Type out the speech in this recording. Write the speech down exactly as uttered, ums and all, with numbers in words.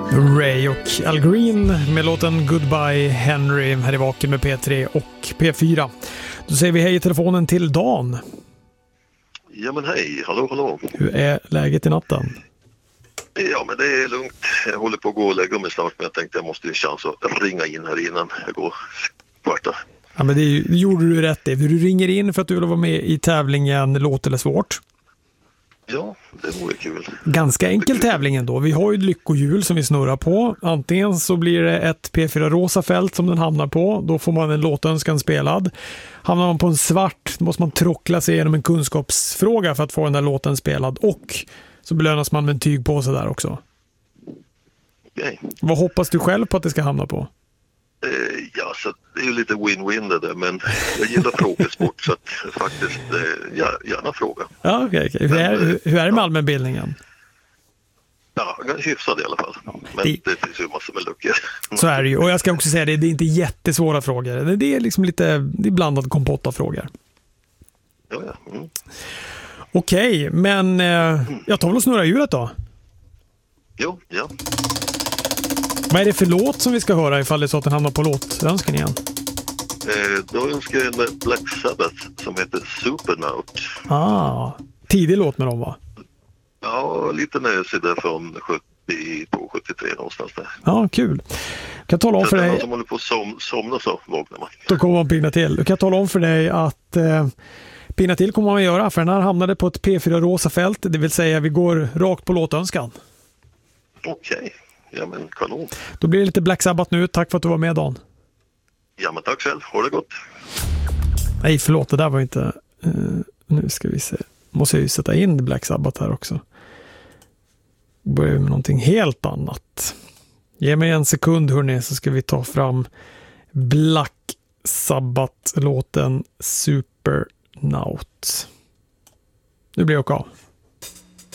Ray och Al Green med låten Goodbye Henry här i Vaken med P tre och P fyra. Då säger vi hej i telefonen till Dan. Ja men hej, hallå hallå. Hur är läget i natten? Ja men det är lugnt. Jag håller på att gå och lägga mig snart, men jag tänkte jag måste ju chans att ringa in här innan jag går kvarta. Ja men det, är, det gjorde du rätt i. Du ringer in för att du vill vara med i tävlingen Låt eller svårt. Ja, det vore kul. Ganska enkel tävling ändå. Vi har ju ett lyckohjul som vi snurrar på. Antingen så blir det ett P fyra rosa fält som den hamnar på. Då får man en låtönskan spelad. Hamnar man på en svart måste man trockla sig igenom en kunskapsfråga för att få den där låten spelad. Och så belönas man med en tyg på sig där också. Okej. Vad hoppas du själv på att det ska hamna på? Eh, ja, så det är ju lite win-win det där, men jag gillar frågesport så att faktiskt, eh, ja, gärna fråga. Ja, okej. Okay, okay. Hur, är, hur, hur är det med allmänbildningen? Ja, hyfsad i alla fall. Ja, men det... det finns ju massor med luckor. Så är det ju. Och jag ska också säga det, det är inte jättesvåra frågor. Det är liksom lite det är blandad kompott av frågor. Ja, ja. Mm. Okej, okay, men eh, jag tar väl och snurra hjulet då? Jo, ja. Vad är det för låt som vi ska höra ifall det är så att den hamnar på låtönskan igen? Eh, då önskar jag en Black Sabbath som heter Supernaut. Ah, tidig låt med dem va? Ja, lite nösig där från sjuttiotvå sjuttiotre någonstans där. Ja, kul. Kan jag tala om för dig... som håller på att som, somna så vaknar man. Då kommer man pigna till. Jag kan tala om för dig att eh, pigna till kommer man att göra, för den här hamnade på ett P fyra rosa fält, det vill säga vi går rakt på låtönskan. Okej. Okay. Ja men kanon. Då blir det lite Black Sabbath nu. Tack för att du var med Dan. Ja men tack själv. Ha det gott. Nej förlåt, det där var inte... Uh, nu ska vi se. Måste jag ju sätta in Black Sabbath här också. Börjar vi med någonting helt annat. Ge mig en sekund hörni, så ska vi ta fram Black Sabbath-låten Supernaut. Nu blir jag av.